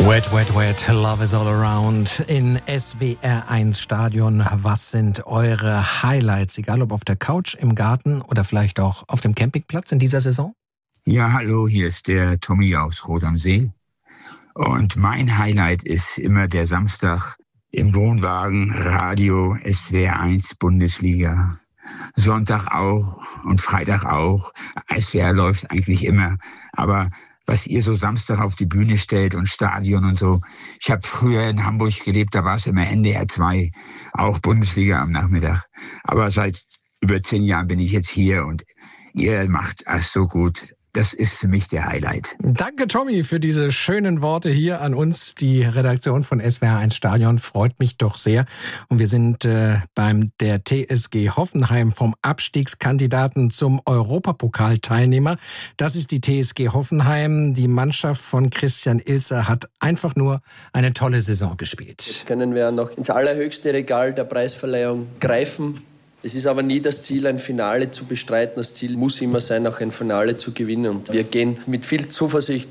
Wet, wet, wet, love is all around in SWR1 Stadion. Was sind eure Highlights, egal ob auf der Couch, im Garten oder vielleicht auch auf dem Campingplatz in dieser Saison? Ja, hallo, hier ist der Tommy aus Rot am See. Und mein Highlight ist immer der Samstag im Wohnwagen, Radio SWR1 Bundesliga. Sonntag auch und Freitag auch. SWR läuft eigentlich immer, aber was ihr so Samstag auf die Bühne stellt und Stadion und so. Ich habe früher in Hamburg gelebt, da war es immer NDR 2, auch Bundesliga am Nachmittag. Aber seit über 10 Jahren bin ich jetzt hier und ihr macht es so gut. Das ist für mich der Highlight. Danke, Tommy, für diese schönen Worte hier an uns. Die Redaktion von SWR1 Stadion freut mich doch sehr. Und wir sind beim der TSG Hoffenheim vom Abstiegskandidaten zum Europapokalteilnehmer. Das ist die TSG Hoffenheim. Die Mannschaft von Christian Ilzer hat einfach nur eine tolle Saison gespielt. Jetzt können wir noch ins allerhöchste Regal der Preisverleihung greifen. Es ist aber nie das Ziel, ein Finale zu bestreiten. Das Ziel muss immer sein, auch ein Finale zu gewinnen. Und wir gehen mit viel Zuversicht